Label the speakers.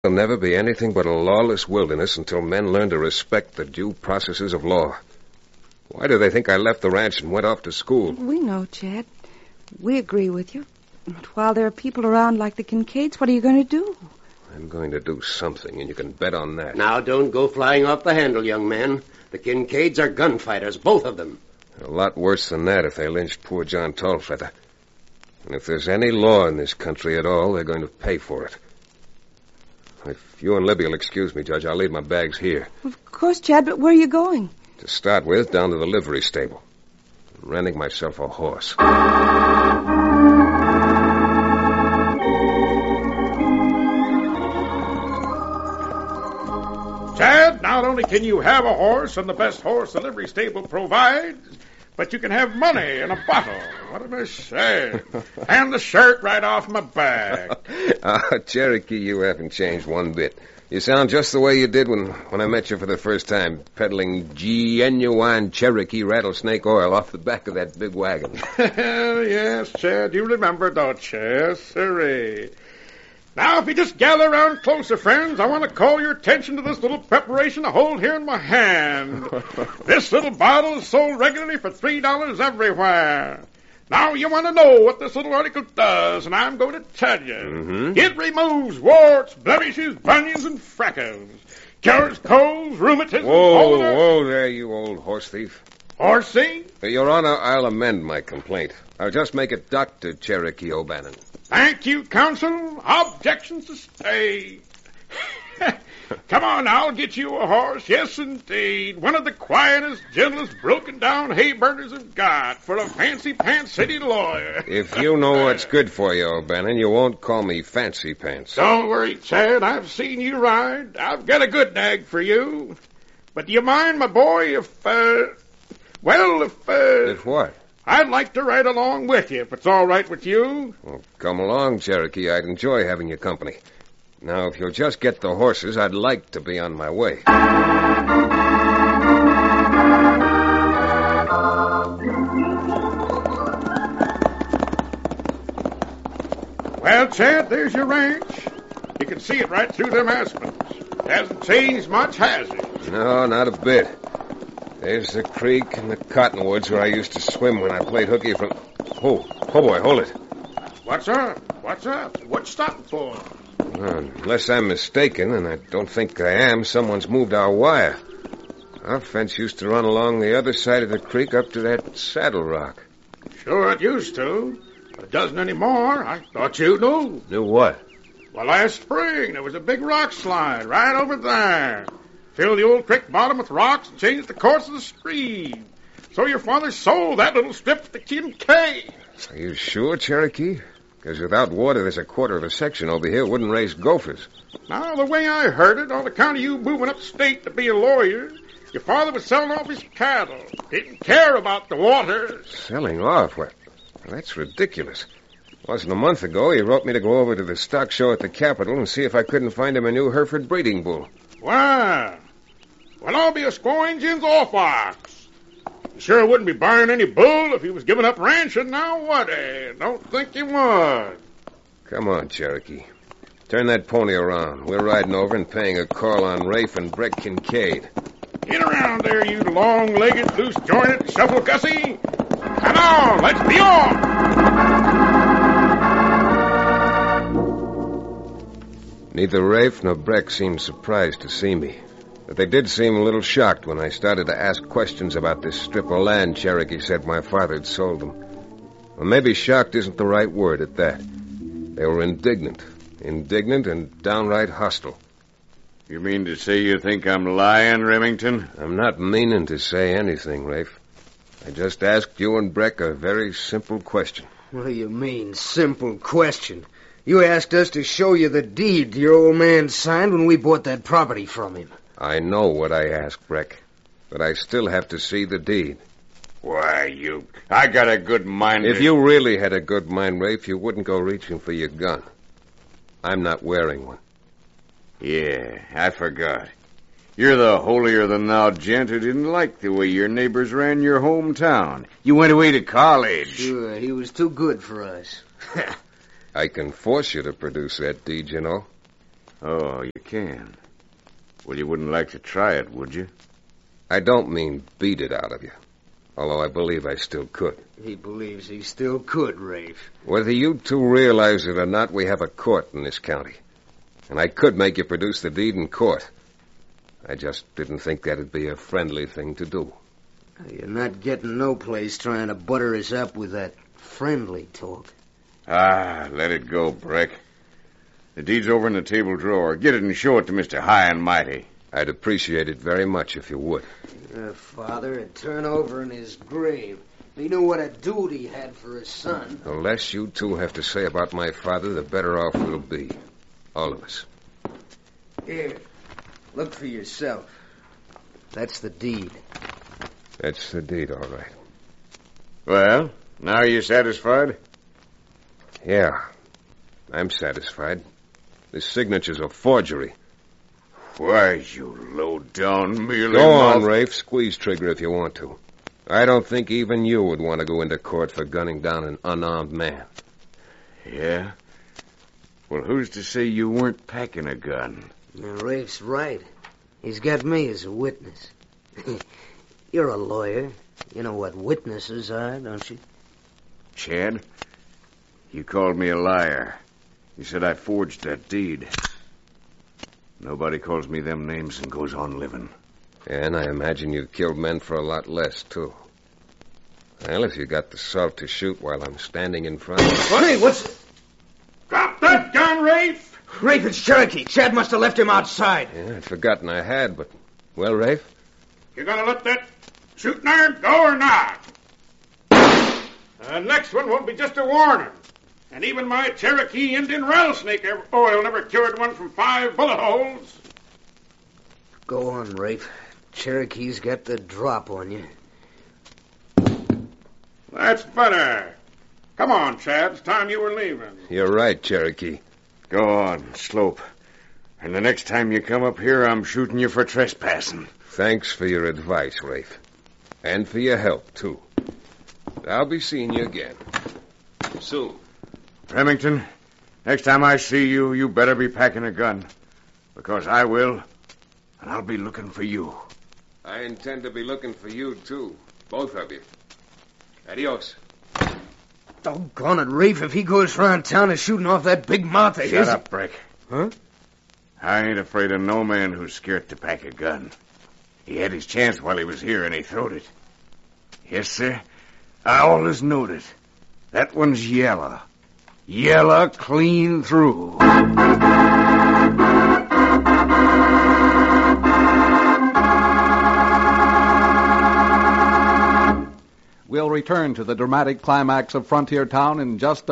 Speaker 1: It'll never be anything but a lawless wilderness until men learn to respect the due processes of law. Why do they think I left the ranch and went off to school?
Speaker 2: We know, Chad. We agree with you. But while there are people around like the Kincaids, what are you going to do?
Speaker 1: I'm going to do something, and you can bet on that.
Speaker 3: Now, don't go flying off the handle, young man. The Kincaids are gunfighters, both of them.
Speaker 1: A lot worse than that if they lynched poor John Tallfeather. And if there's any law in this country at all, they're going to pay for it. If you and Libby will excuse me, Judge, I'll leave my bags here.
Speaker 2: Of course, Chad, but where are you going?
Speaker 1: To start with, down to the livery stable. I'm renting myself a horse.
Speaker 4: Chad, not only can you have a horse and the best horse the livery stable provides, but you can have money and a bottle. What am I saying? And the shirt right off my back.
Speaker 1: Cherokee, you haven't changed one bit. You sound just the way you did when I met you for the first time, peddling genuine Cherokee rattlesnake oil off the back of that big wagon.
Speaker 4: Yes, Chad, you remember, don't you? Yes, sirree. Now, if you just gather around closer, friends, I want to call your attention to this little preparation I hold here in my hand. This little bottle is sold regularly for $3 everywhere. Now, you want to know what this little article does, and I'm going to tell you.
Speaker 1: Mm-hmm.
Speaker 4: It removes warts, blemishes, bunions, and freckles. Cures colds, rheumatism.
Speaker 1: Whoa there, you old horse thief.
Speaker 4: Horsey?
Speaker 1: Your Honor, I'll amend my complaint. I'll just make it Dr. Cherokee O'Bannon.
Speaker 4: Thank you, counsel. Objections sustained. Come on, I'll get you a horse. Yes, indeed. One of the quietest, gentlest, broken-down hay-burners have got for a fancy-pants city lawyer.
Speaker 1: If you know what's good for you, O'Bannon, you won't call me Fancy Pants.
Speaker 4: Don't worry, Chad. I've seen you ride. I've got a good nag for you. But do you mind, my boy, if
Speaker 1: If what?
Speaker 4: I'd like to ride along with you, if it's all right with you.
Speaker 1: Well, come along, Cherokee. I'd enjoy having your company. Now, if you'll just get the horses, I'd like to be on my way.
Speaker 4: Well, Chad, there's your ranch. You can see it right through them aspens. Hasn't changed much, has it?
Speaker 1: No, not a bit. There's the creek and the cottonwoods where I used to swim when I played hooky from... Oh boy, hold it.
Speaker 4: What's up? What's up? What you stopping for?
Speaker 1: Unless I'm mistaken, and I don't think I am, someone's moved our wire. Our fence used to run along the other side of the creek up to that saddle rock.
Speaker 4: Sure it used to, but it doesn't anymore. I thought you knew.
Speaker 1: Knew what?
Speaker 4: Well, last spring, there was a big rock slide right over there. Filled the old creek bottom with rocks and changed the course of the stream. So your father sold that little strip to the Kincaid.
Speaker 1: Are you sure, Cherokee? Because without water, there's a quarter of a section over here wouldn't raise gophers.
Speaker 4: Now, the way I heard it, on account of you moving upstate to be a lawyer, your father was selling off his cattle. Didn't care about the water.
Speaker 1: Selling off? What? Well, that's ridiculous. Wasn't a month ago, he wrote me to go over to the stock show at the Capitol and see if I couldn't find him a new Hereford breeding bull.
Speaker 4: Well, I'll be a squoingens off ox. He sure wouldn't be buying any bull if he was giving up ranching now, would he? Don't think he would.
Speaker 1: Come on, Cherokee. Turn that pony around. We're riding over and paying a call on Rafe and Breck Kincaid.
Speaker 4: Get around there, you long-legged, loose-jointed, shuffle-gussy. Come on, let's be off!
Speaker 1: Neither Rafe nor Breck seemed surprised to see me. But they did seem a little shocked when I started to ask questions about this strip of land Cherokee said my father had sold them. Well, maybe shocked isn't the right word at that. They were indignant and downright hostile.
Speaker 5: You mean to say you think I'm lying, Remington?
Speaker 1: I'm not meaning to say anything, Rafe. I just asked you and Breck a very simple question.
Speaker 6: What do you mean, simple question? You asked us to show you the deed your old man signed when we bought that property from him.
Speaker 1: I know what I asked, Breck, but I still have to see the deed.
Speaker 5: Why, I got a good mind.
Speaker 1: If you really had a good mind, Rafe, you wouldn't go reaching for your gun. I'm not wearing one.
Speaker 5: Yeah, I forgot. You're the holier-than-thou gent who didn't like the way your neighbors ran your hometown. You went away to college.
Speaker 6: Sure, he was too good for us.
Speaker 1: I can force you to produce that deed, you know.
Speaker 5: Oh, you can. Well, you wouldn't like to try it, would you?
Speaker 1: I don't mean beat it out of you, although I believe I still could.
Speaker 6: He believes he still could, Rafe.
Speaker 1: Whether you two realize it or not, we have a court in this county. And I could make you produce the deed in court. I just didn't think that'd be a friendly thing to do.
Speaker 6: You're not getting no place trying to butter us up with that friendly talk.
Speaker 5: Ah, let it go, Breck. The deed's over in the table drawer. Get it and show it to Mr. High and Mighty.
Speaker 1: I'd appreciate it very much if you would.
Speaker 6: Father would turn over in his grave. He knew what a dude he had for his son.
Speaker 1: The less you two have to say about my father, the better off we'll be. All of us.
Speaker 6: Here, look for yourself. That's the deed.
Speaker 1: That's the deed, all right.
Speaker 5: Well, now are you satisfied?
Speaker 1: Yeah, I'm satisfied. This signature's a forgery.
Speaker 5: Why, you low-down mealy
Speaker 1: Go on,
Speaker 5: mouth.
Speaker 1: Rafe. Squeeze trigger if you want to. I don't think even you would want to go into court for gunning down an unarmed man.
Speaker 5: Yeah? Well, who's to say you weren't packing a gun?
Speaker 6: Now, Rafe's right. He's got me as a witness. You're a lawyer. You know what witnesses are, don't you?
Speaker 5: Chad, you called me a liar. You said I forged that deed. Nobody calls me them names and goes on living.
Speaker 1: And I imagine you've killed men for a lot less, too. Well, if you got the salt to shoot while I'm standing in front of you...
Speaker 6: Hey, what's...
Speaker 4: Drop that gun, Rafe!
Speaker 6: Rafe, it's Cherokee. Chad must have left him outside.
Speaker 1: Yeah, I'd forgotten I had, but... Well, Rafe?
Speaker 4: You gonna let that shooting iron go or not? The next one won't be just a warning. And even my Cherokee Indian rattlesnake oil never cured one from 5 bullet holes.
Speaker 6: Go on, Rafe. Cherokee's got the drop on you.
Speaker 4: That's better. Come on, Chad. It's time you were leaving.
Speaker 1: You're right, Cherokee.
Speaker 5: Go on, Slope. And the next time you come up here, I'm shooting you for trespassing.
Speaker 1: Thanks for your advice, Rafe. And for your help, too. I'll be seeing you again. Soon.
Speaker 5: Remington, next time I see you, you better be packing a gun. Because I will, and I'll be looking for you.
Speaker 1: I intend to be looking for you, too. Both of you. Adios.
Speaker 6: Doggone it, Rafe. If he goes around town and shooting off that big mouth of his...
Speaker 5: Shut up, Breck.
Speaker 6: Huh?
Speaker 5: I ain't afraid of no man who's scared to pack a gun. He had his chance while he was here, and he throwed it. Yes, sir. I always knowed it. That one's yellow. Yellow clean through.
Speaker 7: We'll return to the dramatic climax of Frontier Town in just a